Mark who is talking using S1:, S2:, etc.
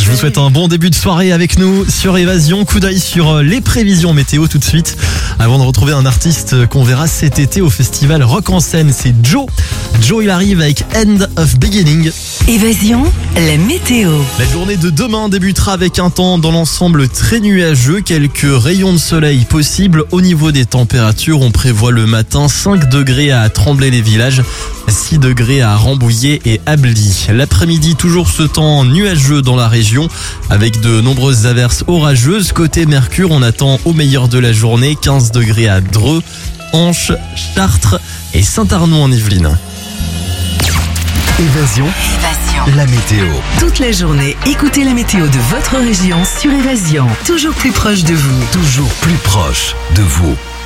S1: Je vous souhaite un bon début de soirée avec nous sur Évasion. Coup d'œil sur les prévisions météo tout de suite. Avant de retrouver un artiste qu'on verra cet été au festival Rock en Seine, c'est Joe. Joe, il arrive avec End of Beginning.
S2: Évasion, la météo.
S1: La journée de demain débutera avec un temps dans l'ensemble très nuageux. Quelques rayons de soleil possibles. Au niveau des températures, on prévoit le matin 5 degrés à Tremblay-les-Villages, 6 degrés à Rambouillet et Ably. L'après-midi, toujours ce temps nuageux dans la région avec de nombreuses averses orageuses. Côté Mercure, on attend au meilleur de la journée 15 degrés à Dreux, Anche, Chartres et Saint-Arnaud en Yvelines.
S3: Évasion, la météo.
S2: Toute la journée, écoutez la météo de votre région sur Évasion. Toujours plus proche de vous.
S3: Toujours plus proche de vous.